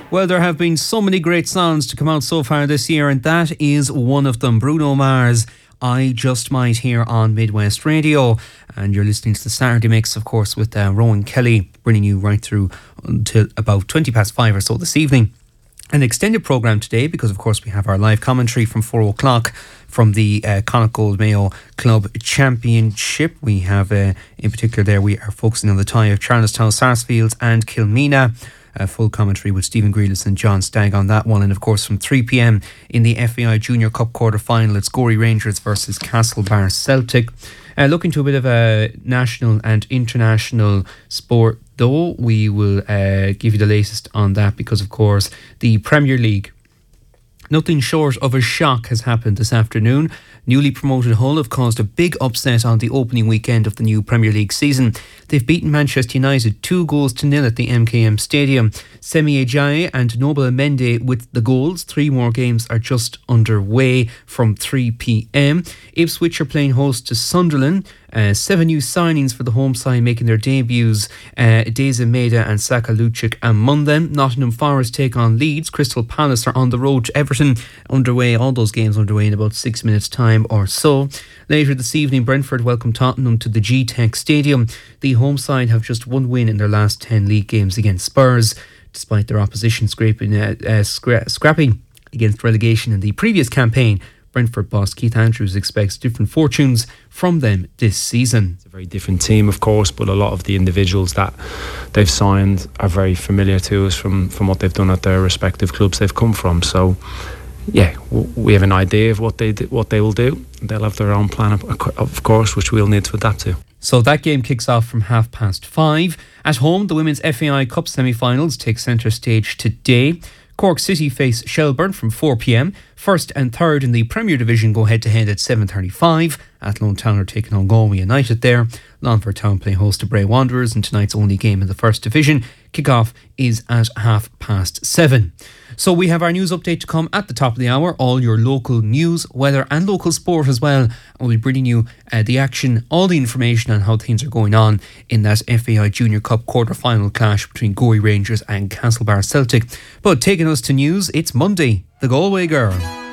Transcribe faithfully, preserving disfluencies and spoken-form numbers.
Well, there have been so many great songs to come out so far this year, and that is one of them. Bruno Mars, I Just Might, here on Midwest Radio. And you're listening to the Saturday Mix, of course, with uh, Rowan Kelly, bringing you right through until about twenty past five or so this evening. An extended programme today because, of course, we have our live commentary from four o'clock from the uh, Connacht Gold Mayo Club Championship. We have, uh, in particular there, we are focusing on the tie of Charlestown, Sarsfields and Kilmena. Uh, full commentary with Stephen Grealis and John Stagg on that one. And of course from three p.m. in the F A I Junior Cup quarter final, it's Gorey Rangers versus Castlebar Celtic. Uh, looking to a bit of a national and international sport though, we will uh, give you the latest on that because of course the Premier League, nothing short of a shock has happened this afternoon. Newly promoted Hull have caused a big upset on the opening weekend of the new Premier League season. They've beaten Manchester United two goals to nil at the M K M Stadium. Semi Ajayi and Noble Amende with the goals. Three more games are just underway from three p.m. Ipswich are playing host to Sunderland. Uh, seven new signings for the home side making their debuts. Uh, Deza Maeda and Saka Lucic among them. Nottingham Forest take on Leeds. Crystal Palace are on the road to Everton. Underway, all those games underway in about six minutes time or so. Later this evening, Brentford welcome Tottenham to the G-Tech Stadium. The home side have just one win in their last ten league games against Spurs, despite their opposition scraping, uh, uh, scra- scrapping against relegation in the previous campaign. Brentford boss Keith Andrews expects different fortunes from them this season. It's a very different team, of course, but a lot of the individuals that they've signed are very familiar to us from, from what they've done at their respective clubs they've come from. So, yeah, we have an idea of what they what they will do. They'll have their own plan, of course, which we'll need to adapt to. So that game kicks off from half past five. At home, the Women's F A I Cup semi-finals take centre stage today. Cork City face Shelburne from four p.m. First and third in the Premier Division go head-to-head at seven thirty-five. Athlone Town are taking on Galway United there. Longford Town play host to Bray Wanderers in tonight's only game in the First Division. Kick-off is at half past seven. So we have our news update to come at the top of the hour. All your local news, weather and local sport as well. And we'll be bringing you uh, the action, all the information on how things are going on in that F A I Junior Cup quarter-final clash between Gorey Rangers and Castlebar Celtic. But taking us to news, it's Monday, the Galway Girl.